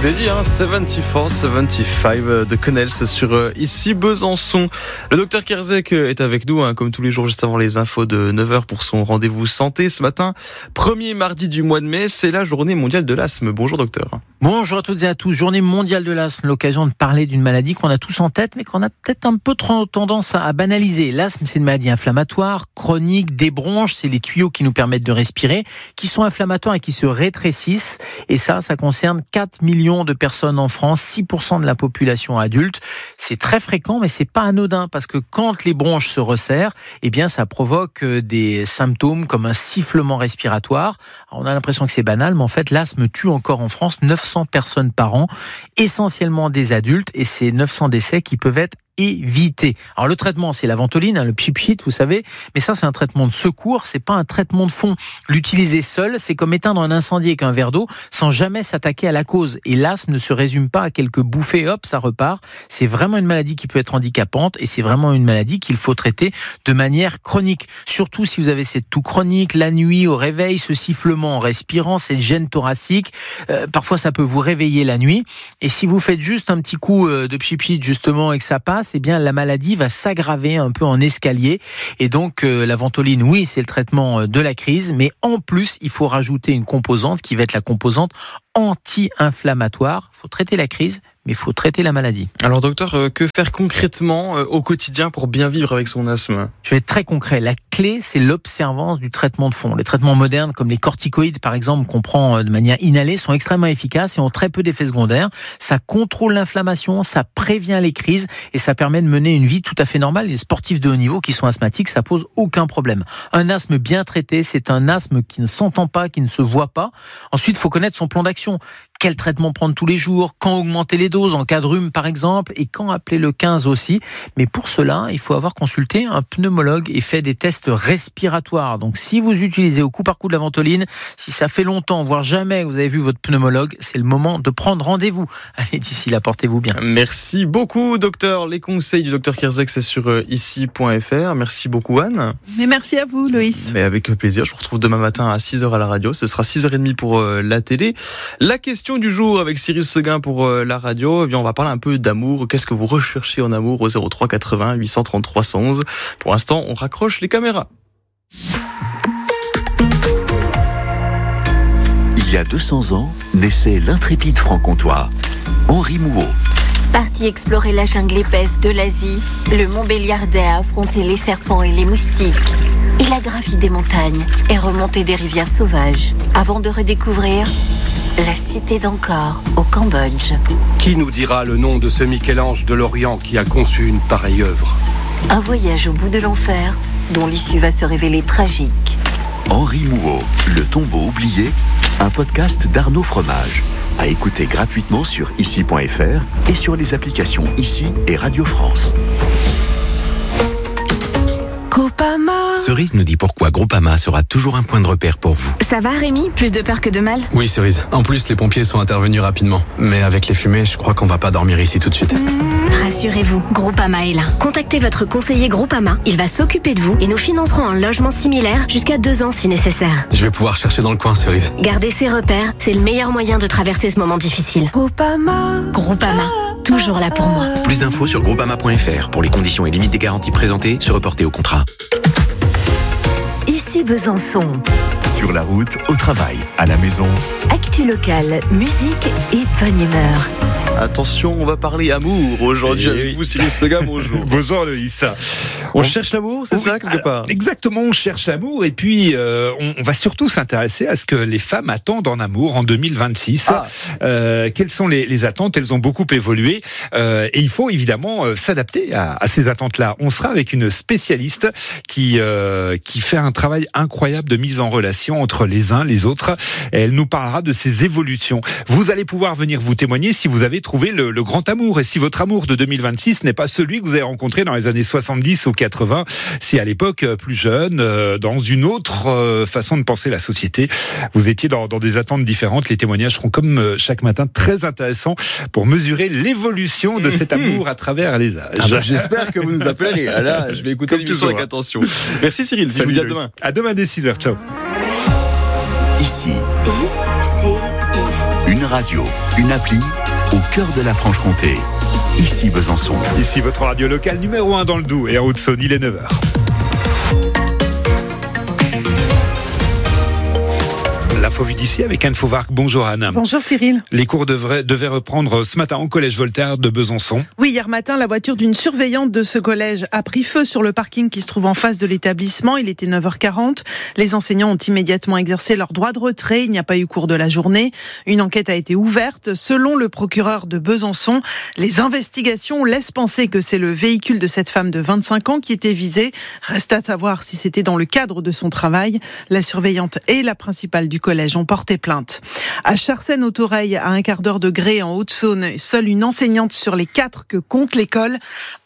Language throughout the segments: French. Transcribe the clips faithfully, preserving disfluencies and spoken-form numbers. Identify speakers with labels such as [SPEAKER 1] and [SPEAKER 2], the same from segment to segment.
[SPEAKER 1] Dédié, hein, soixante-quatre soixante-quinze de Connels sur euh, ici Besançon. Le docteur Kerzek est avec nous, hein, comme tous les jours, juste avant les infos de neuf heures pour son rendez-vous santé. Ce matin, premier mardi du mois de mai, c'est la journée mondiale de l'asthme. Bonjour docteur.
[SPEAKER 2] Bonjour à toutes et à tous. Journée mondiale de l'asthme, l'occasion de parler d'une maladie qu'on a tous en tête, mais qu'on a peut-être un peu trop tendance à banaliser. L'asthme, c'est une maladie inflammatoire, chronique, des bronches, c'est les tuyaux qui nous permettent de respirer, qui sont inflammatoires et qui se rétrécissent. Et ça, ça concerne quatre millions de personnes en France, six pour cent de la population adulte. C'est très fréquent, mais c'est pas anodin, parce que quand les bronches se resserrent, eh bien, ça provoque des symptômes comme un sifflement respiratoire. Alors, on a l'impression que c'est banal, mais en fait, l'asthme tue encore en France neuf cents personnes par an, essentiellement des adultes, et c'est neuf cents décès qui peuvent être éviter. Alors le traitement, c'est la ventoline, hein, le pchit-pchit, vous savez, mais ça c'est un traitement de secours, c'est pas un traitement de fond. L'utiliser seul, c'est comme éteindre un incendie avec un verre d'eau sans jamais s'attaquer à la cause. Et l'asthme ne se résume pas à quelques bouffées, hop, ça repart. C'est vraiment une maladie qui peut être handicapante et c'est vraiment une maladie qu'il faut traiter de manière chronique. Surtout si vous avez cette toux chronique, la nuit au réveil, ce sifflement en respirant, cette gêne thoracique, euh, parfois ça peut vous réveiller la nuit. Et si vous faites juste un petit coup de pchit-pchit justement et que ça passe, eh bien la maladie va s'aggraver un peu en escalier. Et donc euh, la ventoline, oui, c'est le traitement de la crise, mais en plus, il faut rajouter une composante qui va être la composante anti-inflammatoire. Il faut traiter la crise, mais il faut traiter la maladie.
[SPEAKER 1] Alors docteur, euh, que faire concrètement euh, au quotidien pour bien vivre avec son asthme ?
[SPEAKER 2] Je vais être très concret. La clé, c'est l'observance du traitement de fond. Les traitements modernes, comme les corticoïdes par exemple, qu'on prend de manière inhalée, sont extrêmement efficaces et ont très peu d'effets secondaires. Ça contrôle l'inflammation, ça prévient les crises et ça permet de mener une vie tout à fait normale. Les sportifs de haut niveau qui sont asthmatiques, ça pose aucun problème. Un asthme bien traité, c'est un asthme qui ne s'entend pas, qui ne se voit pas. Ensuite, il faut connaître son plan d'action. Quel traitement prendre tous les jours, quand augmenter les doses en cas de rhume par exemple, et quand appeler le quinze aussi. Mais pour cela, il faut avoir consulté un pneumologue et fait des tests respiratoires. Donc si vous utilisez au coup par coup de la ventoline, si ça fait longtemps, voire jamais que vous avez vu votre pneumologue, c'est le moment de prendre rendez-vous. Allez, d'ici là, portez-vous bien.
[SPEAKER 1] Merci beaucoup docteur. Les conseils du docteur Kerzek, c'est sur ici point f r. Merci beaucoup Anne.
[SPEAKER 3] Mais merci à vous Loïs.
[SPEAKER 1] Mais avec plaisir, je vous retrouve demain matin à six heures à la radio. Ce sera six heures trente pour la télé. La question du jour avec Cyril Seguin pour euh, la radio, eh bien on va parler un peu d'amour. Qu'est-ce que vous recherchez en amour au zéro trois quatre-vingts huit cent trente-trois cent onze. Pour l'instant, on raccroche les caméras.
[SPEAKER 4] Il y a deux cents ans, naissait l'intrépide franc-comtois, Henri Mouot.
[SPEAKER 5] Parti explorer la jungle épaisse de l'Asie, le Montbéliardais a affronté les serpents et les moustiques. Il a gravi des montagnes et remonté des rivières sauvages avant de redécouvrir la cité d'Angkor au Cambodge.
[SPEAKER 6] Qui nous dira le nom de ce Michel-Ange de l'Orient qui a conçu une pareille œuvre ?
[SPEAKER 5] Un voyage au bout de l'enfer dont l'issue va se révéler tragique.
[SPEAKER 4] Henri Mouot, Le tombeau oublié, un podcast d'Arnaud Fromage. À écouter gratuitement sur ici point f r et sur les applications Ici et Radio France.
[SPEAKER 7] Groupama. Cerise nous dit pourquoi Groupama sera toujours un point de repère pour vous.
[SPEAKER 8] Ça va Rémi ? Plus de peur que de mal ?
[SPEAKER 9] Oui Cerise. En plus les pompiers sont intervenus rapidement. Mais avec les fumées, je crois qu'on va pas dormir ici tout de suite.
[SPEAKER 8] Rassurez-vous, Groupama est là. Contactez votre conseiller Groupama. Il va s'occuper de vous et nous financerons un logement similaire jusqu'à deux ans si nécessaire.
[SPEAKER 9] Je vais pouvoir chercher dans le coin Cerise.
[SPEAKER 8] Gardez ses repères, c'est le meilleur moyen de traverser ce moment difficile.
[SPEAKER 7] Groupama.
[SPEAKER 8] Groupama, toujours là pour moi.
[SPEAKER 7] Plus d'infos sur groupama point f r. Pour les conditions et limites des garanties présentées, se reporter au contrat.
[SPEAKER 10] Ici Besançon.
[SPEAKER 4] Sur la route, au travail, à la maison.
[SPEAKER 10] Actu locale, musique et bonne humeur.
[SPEAKER 1] Attention, on va parler amour aujourd'hui avec oui. vous, Cyril Seguin, bonjour.
[SPEAKER 11] Bonjour Loïs.
[SPEAKER 1] On, on cherche l'amour, c'est oui, ça, quelque part ?
[SPEAKER 11] Exactement, on cherche l'amour et puis euh, on, on va surtout s'intéresser à ce que les femmes attendent en amour en deux mille vingt-six. Ah. Euh, quelles sont les, les attentes ? Elles ont beaucoup évolué euh, et il faut évidemment euh, s'adapter à, à ces attentes-là. On sera avec une spécialiste qui, euh, qui fait un travail incroyable de mise en relation entre les uns les autres. Et elle nous parlera de ces évolutions. Vous allez pouvoir venir vous témoigner si vous avez trouvé le, le grand amour et si votre amour de deux mille vingt-six n'est pas celui que vous avez rencontré dans les années soixante-dix ou quatre-vingts, si à l'époque plus jeune, euh, dans une autre euh, façon de penser la société, vous étiez dans, dans des attentes différentes. Les témoignages seront comme euh, chaque matin très intéressants pour mesurer l'évolution de cet amour à travers les âges.
[SPEAKER 1] Ah bah, j'espère que vous nous appellerez. Ah là, je vais écouter l'émission avec attention. Merci Cyril, je vous dis à demain.
[SPEAKER 11] À demain dès six heures, ciao.
[SPEAKER 4] Ici.
[SPEAKER 10] I, C, I.
[SPEAKER 4] Une radio, une appli, au cœur de la Franche-Comté. Ici Besançon.
[SPEAKER 11] Ici votre radio locale numéro un dans le Doubs et en Haute-Saône, il est neuf heures. L'info vue d'ici avec Anne Fauvarc. Bonjour Anne.
[SPEAKER 3] Bonjour Cyril.
[SPEAKER 11] Les cours devraient, devaient reprendre ce matin au collège Voltaire de Besançon.
[SPEAKER 3] Oui, hier matin, la voiture d'une surveillante de ce collège a pris feu sur le parking qui se trouve en face de l'établissement. Il était neuf heures quarante. Les enseignants ont immédiatement exercé leur droit de retrait. Il n'y a pas eu cours de la journée. Une enquête a été ouverte. Selon le procureur de Besançon, les investigations laissent penser que c'est le véhicule de cette femme de vingt-cinq ans qui était visé. Reste à savoir si c'était dans le cadre de son travail. La surveillante et la principale du collège ont porté plainte. À Charsène-au-Toreil, à un quart d'heure de Gré en Haute-Saône, seule une enseignante sur les quatre que compte l'école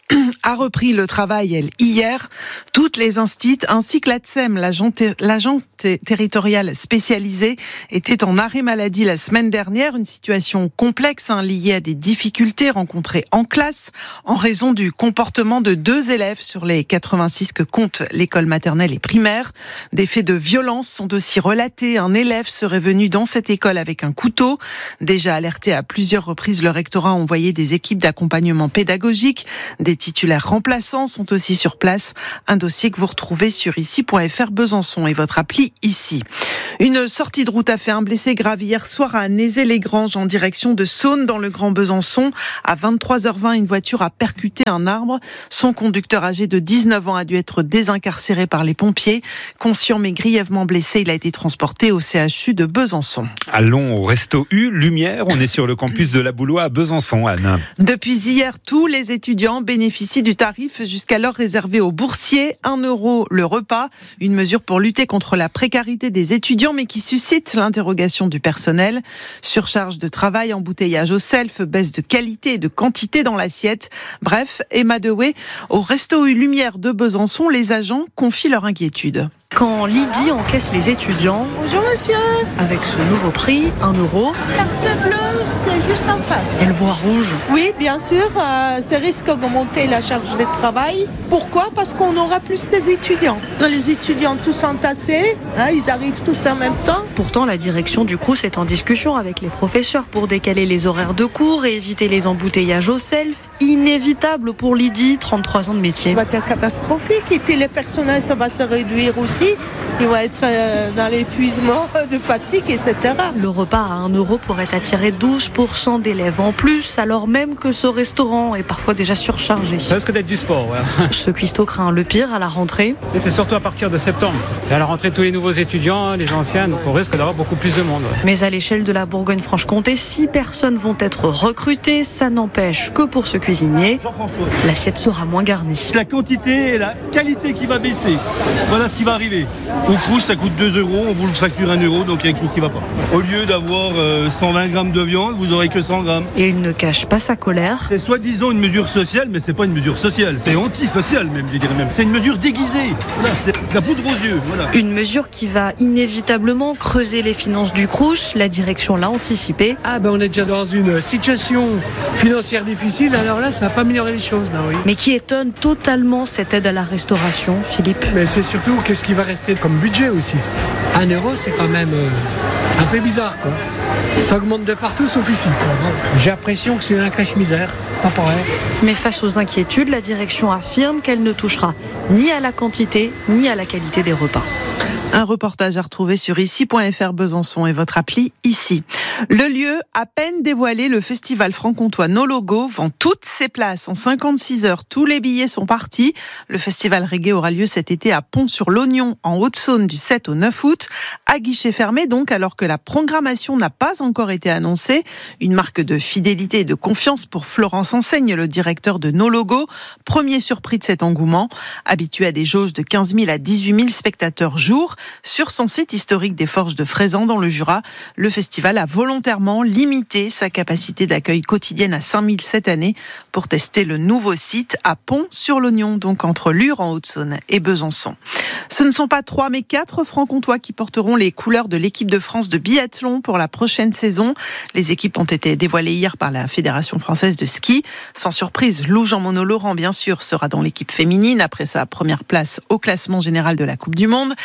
[SPEAKER 3] a repris le travail, elle, hier. Toutes les instits, ainsi que l'A T S E M, l'agence territoriale spécialisée, étaient en arrêt maladie la semaine dernière. Une situation complexe hein, liée à des difficultés rencontrées en classe en raison du comportement de deux élèves sur les quatre-vingt-six que compte l'école maternelle et primaire. Des faits de violence sont aussi relatés. Un élève serait venu dans cette école avec un couteau. Déjà alerté à plusieurs reprises, le rectorat a envoyé des équipes d'accompagnement pédagogique. Des titulaires remplaçants sont aussi sur place. Un dossier que vous retrouvez sur ici point f r Besançon et votre appli ici. Une sortie de route a fait un blessé grave hier soir à Nézé-les-Granges en direction de Saône dans le Grand Besançon. À vingt-trois heures vingt, une voiture a percuté un arbre. Son conducteur âgé de dix-neuf ans a dû être désincarcéré par les pompiers. Conscient mais grièvement blessé, il a été transporté au C H U de Besançon.
[SPEAKER 11] Allons au Resto U Lumière. On est sur le campus de la Boulois à Besançon, Anne.
[SPEAKER 3] Depuis hier, tous les étudiants bénéficient du tarif jusqu'alors réservé aux boursiers. un euro le repas. Une mesure pour lutter contre la précarité des étudiants, mais qui suscite l'interrogation du personnel. Surcharge de travail, embouteillage au self, baisse de qualité et de quantité dans l'assiette. Bref, Emma Dewey, au Resto U Lumière de Besançon, les agents confient leur inquiétude.
[SPEAKER 12] Quand Lydie encaisse les étudiants,
[SPEAKER 13] bonjour monsieur,
[SPEAKER 12] avec ce nouveau prix, un euro,
[SPEAKER 13] carte bleue, c'est juste en face.
[SPEAKER 12] Elle voit rouge.
[SPEAKER 13] Oui, bien sûr, euh, ça risque d'augmenter la charge de travail. Pourquoi ? Parce qu'on aura plus des étudiants. Les étudiants tous entassés, hein, ils arrivent tous en même temps.
[SPEAKER 12] Pourtant, la direction du Crous est en discussion avec les professeurs pour décaler les horaires de cours et éviter les embouteillages au self. Inévitable pour Lydie, trente-trois ans de métier.
[SPEAKER 13] Ça va être catastrophique et puis les personnels, ça va se réduire aussi. Il va être dans l'épuisement de fatigue, et cetera.
[SPEAKER 12] Le repas à un euro pourrait attirer douze pour cent d'élèves en plus, alors même que ce restaurant est parfois déjà surchargé.
[SPEAKER 14] Ça risque d'être du sport, ouais.
[SPEAKER 12] Ce cuistot craint le pire à la rentrée.
[SPEAKER 14] Et c'est surtout à partir de septembre. Et à la rentrée, tous les nouveaux étudiants, les anciens, donc on risque d'avoir beaucoup plus de monde. Ouais.
[SPEAKER 12] Mais à l'échelle de la Bourgogne-Franche-Comté, six personnes vont être recrutées. Ça n'empêche que pour ce cuisinier, l'assiette sera moins garnie.
[SPEAKER 15] La quantité et la qualité qui va baisser. Voilà ce qui va arriver. Au Crous, ça coûte deux euros, on vous le facture un euro, donc il y a quelque chose qui ne va pas. Au lieu d'avoir euh, cent vingt grammes de viande, vous n'aurez que cent grammes.
[SPEAKER 12] Et il ne cache pas sa colère.
[SPEAKER 15] C'est soi-disant une mesure sociale, mais c'est pas une mesure sociale. C'est antisocial même, je dirais même. C'est une mesure déguisée. Voilà, c'est la poudre aux yeux. Voilà.
[SPEAKER 12] Une mesure qui va inévitablement creuser les finances du Crous. La direction l'a anticipé.
[SPEAKER 14] Ah ben on est déjà dans une situation financière difficile, alors là ça va pas améliorer les choses. Là, oui.
[SPEAKER 12] Mais qui étonne totalement cette aide à la restauration, Philippe.
[SPEAKER 14] Mais c'est surtout qu'est-ce qui va rester comme budget aussi. Un euro, c'est quand même euh, un peu bizarre, quoi. Ça augmente de partout sauf ici. J'ai l'impression que c'est un cache-misère. Pas pareil.
[SPEAKER 12] Mais face aux inquiétudes, la direction affirme qu'elle ne touchera ni à la quantité ni à la qualité des repas.
[SPEAKER 3] Un reportage à retrouver sur ici point f r Besançon et votre appli ici. Le lieu, à peine dévoilé, le festival franc-comtois No Logo vend toutes ses places en cinquante-six heures. Tous les billets sont partis. Le festival reggae aura lieu cet été à Pont-sur-l'Oignon, en Haute-Saône, du sept au neuf août. À guichet fermé donc, alors que la programmation n'a pas encore été annoncée. Une marque de fidélité et de confiance pour Florence Enseigne, le directeur de No Logo. Premier surpris de cet engouement. Habitué à des jauges de quinze mille à dix-huit mille spectateurs jour. Sur son site historique des Forges de Frézan dans le Jura, le festival a volontairement limité sa capacité d'accueil quotidienne à cinq mille cette année pour tester le nouveau site à Pont-sur-l'Oignon, donc entre Lure en Haute-Saône et Besançon. Ce ne sont pas trois mais quatre francs-comtois qui porteront les couleurs de l'équipe de France de biathlon pour la prochaine saison. Les équipes ont été dévoilées hier par la Fédération française de ski. Sans surprise, Lou Jean-Monod Laurent, bien sûr, sera dans l'équipe féminine après sa première place au classement général de la Coupe du Monde. Cette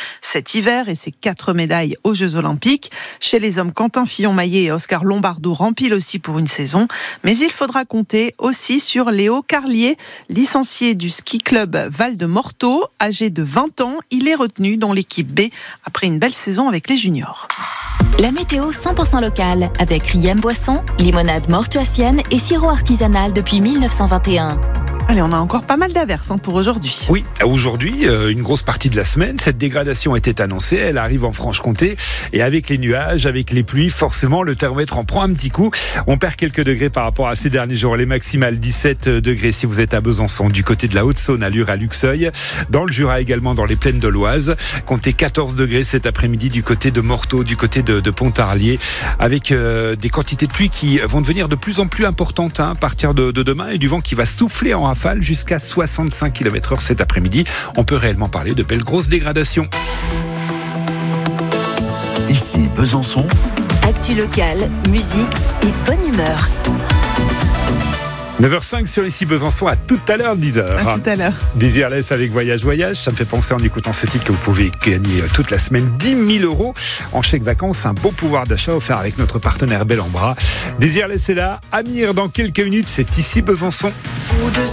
[SPEAKER 3] cet hiver et ses quatre médailles aux Jeux Olympiques. Chez les hommes, Quentin Fillon-Maillet et Oscar Lombardo rempilent aussi pour une saison. Mais il faudra compter aussi sur Léo Carlier, licencié du ski club Val de Morteau. Âgé de vingt ans, il est retenu dans l'équipe B après une belle saison avec les juniors.
[SPEAKER 16] La météo cent pour cent locale avec Riem Boisson, limonade mortuacienne et sirop artisanal depuis mille neuf cent vingt et un.
[SPEAKER 3] Allez, on a encore pas mal d'averses hein, pour aujourd'hui.
[SPEAKER 11] Oui, aujourd'hui, euh, une grosse partie de la semaine, cette dégradation était annoncée, elle arrive en Franche-Comté, et avec les nuages, avec les pluies, forcément, le thermomètre en prend un petit coup. On perd quelques degrés par rapport à ces derniers jours, les maximales dix-sept degrés si vous êtes à Besançon, du côté de la Haute-Saône, à Lure, à Luxeuil, dans le Jura également, dans les plaines de l'Oise. Comptez quatorze degrés cet après-midi du côté de Morteau, du côté de, de Pontarlier, avec euh, des quantités de pluie qui vont devenir de plus en plus importantes hein, à partir de, de demain, et du vent qui va souffler en rafale jusqu'à soixante-cinq kilomètres heure cet après-midi. On peut réellement parler de belles grosses dégradations.
[SPEAKER 4] Ici Besançon.
[SPEAKER 10] Actu locale, musique et bonne humeur.
[SPEAKER 11] neuf heures cinq sur Ici Besançon, à tout à l'heure, dix heures.
[SPEAKER 3] À tout à l'heure.
[SPEAKER 11] Desireless avec Voyage Voyage, ça me fait penser en écoutant ce titre que vous pouvez gagner toute la semaine dix mille euros en chèque vacances, un beau pouvoir d'achat offert avec notre partenaire Bel en Bras. Desireless est là, Amir dans quelques minutes, c'est Ici Besançon.